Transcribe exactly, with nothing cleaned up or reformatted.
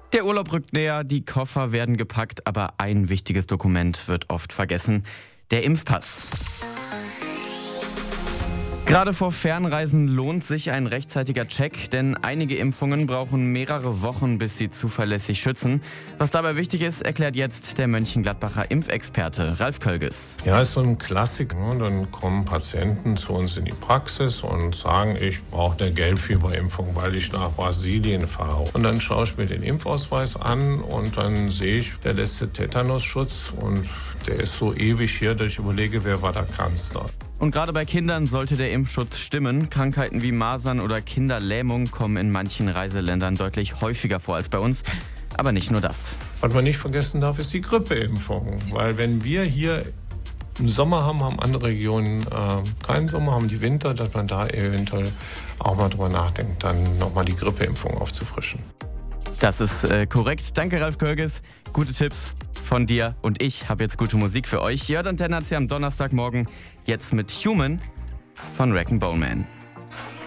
Der Urlaub rückt näher, die Koffer werden gepackt, aber ein wichtiges Dokument wird oft vergessen: der Impfpass. Gerade vor Fernreisen lohnt sich ein rechtzeitiger Check, denn einige Impfungen brauchen mehrere Wochen, bis sie zuverlässig schützen. Was dabei wichtig ist, erklärt jetzt der Mönchengladbacher Impfexperte Ralf Kölges. Ja, ist so ein Klassiker. Dann kommen Patienten zu uns in die Praxis und sagen, ich brauche eine Gelbfieberimpfung, weil ich nach Brasilien fahre. Und dann schaue ich mir den Impfausweis an und dann sehe ich, der letzte Tetanusschutz, und der ist so ewig hier, dass ich überlege, wer war der Kanzler. Und gerade bei Kindern sollte der Impfschutz stimmen. Krankheiten wie Masern oder Kinderlähmung kommen in manchen Reiseländern deutlich häufiger vor als bei uns. Aber nicht nur das. Was man nicht vergessen darf, ist die Grippeimpfung. Weil wenn wir hier im Sommer haben, haben andere Regionen äh, keinen Sommer, haben die Winter, dass man da eventuell auch mal drüber nachdenkt, dann nochmal die Grippeimpfung aufzufrischen. Das ist äh, korrekt. Danke, Ralf Kölges. Gute Tipps von dir, und ich habe jetzt gute Musik für euch. Jörg Antenne hat sie am Donnerstagmorgen jetzt mit Human von Wreck and Bone Man.